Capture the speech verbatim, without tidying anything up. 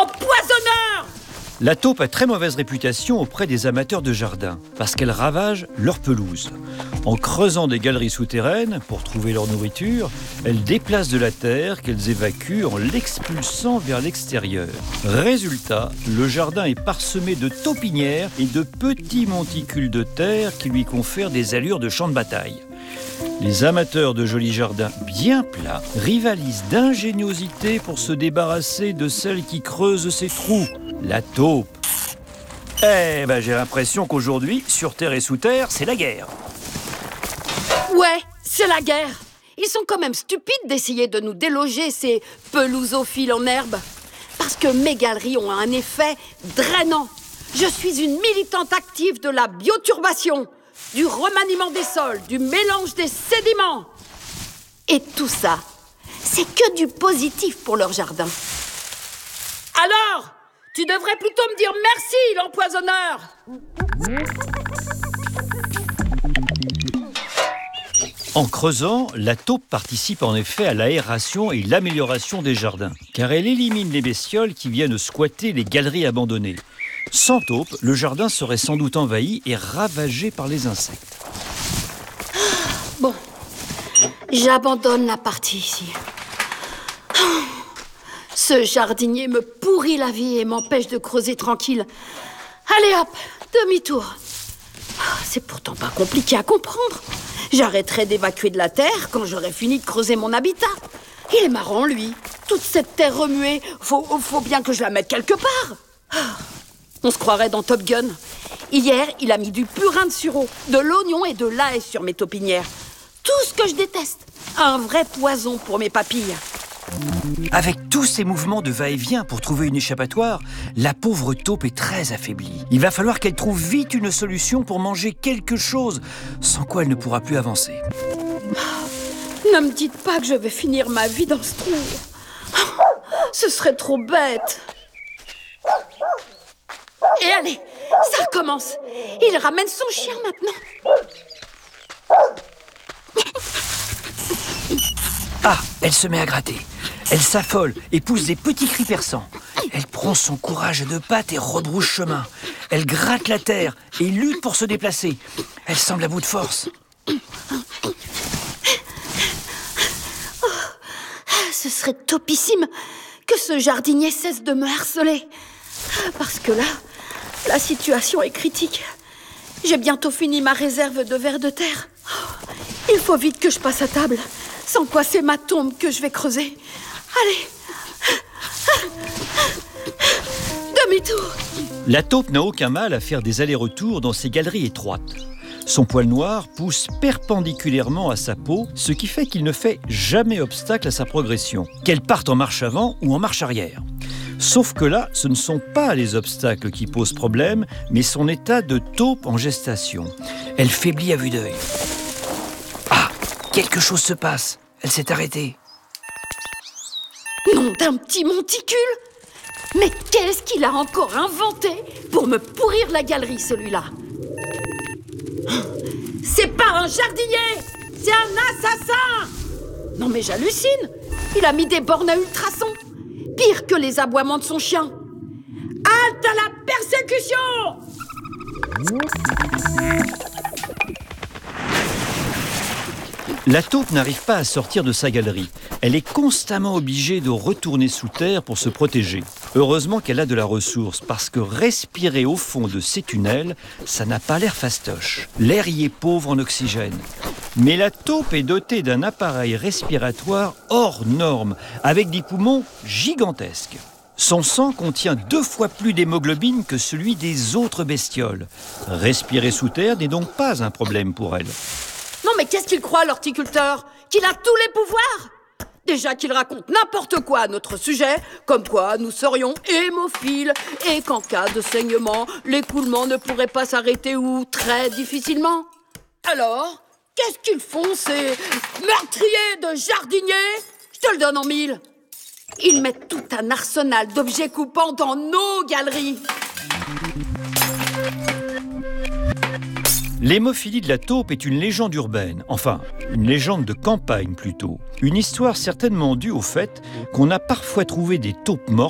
Empoisonneur! La taupe a très mauvaise réputation auprès des amateurs de jardin, parce qu'elle ravage leur pelouse. En creusant des galeries souterraines pour trouver leur nourriture, elle déplace de la terre qu'elles évacuent en l'expulsant vers l'extérieur. Résultat, le jardin est parsemé de taupinières et de petits monticules de terre qui lui confèrent des allures de champ de bataille. Les amateurs de jolis jardins bien plats rivalisent d'ingéniosité pour se débarrasser de celle qui creuse ses trous, la taupe. Eh ben, j'ai l'impression qu'aujourd'hui, sur terre et sous terre, c'est la guerre. Ouais, c'est la guerre. Ils sont quand même stupides d'essayer de nous déloger, ces pelousophiles en herbe. Parce que mes galeries ont un effet drainant. Je suis une militante active de la bioturbation, du remaniement des sols, du mélange des sédiments. Et tout ça, c'est que du positif pour leur jardin. Alors, tu devrais plutôt me dire merci, l'empoisonneur. En creusant, la taupe participe en effet à l'aération et l'amélioration des jardins, car elle élimine les bestioles qui viennent squatter les galeries abandonnées. Sans taupe, le jardin serait sans doute envahi et ravagé par les insectes. Bon, j'abandonne la partie ici. Ce jardinier me pourrit la vie et m'empêche de creuser tranquille. Allez hop, demi-tour. C'est pourtant pas compliqué à comprendre. J'arrêterai d'évacuer de la terre quand j'aurai fini de creuser mon habitat. Il est marrant, lui. Toute cette terre remuée, faut, faut bien que je la mette quelque part. On se croirait dans Top Gun. Hier, il a mis du purin de sureau, de l'oignon et de l'ail sur mes taupinières. Tout ce que je déteste. Un vrai poison pour mes papilles. Avec tous ces mouvements de va-et-vient pour trouver une échappatoire, la pauvre taupe est très affaiblie. Il va falloir qu'elle trouve vite une solution pour manger quelque chose, sans quoi elle ne pourra plus avancer. Ne me dites pas que je vais finir ma vie dans ce trou. Ce serait trop bête. Et allez, ça recommence. Il ramène son chien maintenant. Ah, elle se met à gratter. Elle s'affole et pousse des petits cris perçants. Elle prend son courage à deux pattes et rebrousse chemin. Elle gratte la terre et lutte pour se déplacer. Elle semble à bout de force. Oh, ce serait topissime que ce jardinier cesse de me harceler. Parce que là, la situation est critique. J'ai bientôt fini ma réserve de vers de terre. Oh, il faut vite que je passe à table. Sans quoi c'est ma tombe que je vais creuser. Allez. Demi-tour. La taupe n'a aucun mal à faire des allers-retours dans ces galeries étroites. Son poil noir pousse perpendiculairement à sa peau, ce qui fait qu'il ne fait jamais obstacle à sa progression, qu'elle parte en marche avant ou en marche arrière. Sauf que là, ce ne sont pas les obstacles qui posent problème, mais son état de taupe en gestation. Elle faiblit à vue d'œil. Ah, quelque chose se passe. Elle s'est arrêtée. Nom d'un petit monticule! Mais qu'est-ce qu'il a encore inventé pour me pourrir la galerie, celui-là? C'est pas un jardinier! C'est un assassin! Non mais j'hallucine! Il a mis des bornes à ultrasons! Pire que les aboiements de son chien! Halte à la persécution! La taupe n'arrive pas à sortir de sa galerie. Elle est constamment obligée de retourner sous terre pour se protéger. Heureusement qu'elle a de la ressource, parce que respirer au fond de ces tunnels, ça n'a pas l'air fastoche. L'air y est pauvre en oxygène. Mais la taupe est dotée d'un appareil respiratoire hors norme, avec des poumons gigantesques. Son sang contient deux fois plus d'hémoglobine que celui des autres bestioles. Respirer sous terre n'est donc pas un problème pour elle. Non mais qu'est-ce qu'il croit, l'horticulteur? Qu'il a tous les pouvoirs? Déjà qu'il raconte n'importe quoi à notre sujet, comme quoi nous serions hémophiles, et qu'en cas de saignement, l'écoulement ne pourrait pas s'arrêter ou très difficilement. Alors, qu'est-ce qu'ils font, ces meurtriers de jardiniers? Je te le donne en mille. Ils mettent tout un arsenal d'objets coupants dans nos galeries. L'hémophilie de la taupe est une légende urbaine, enfin, une légende de campagne plutôt. Une histoire certainement due au fait qu'on a parfois trouvé des taupes mortes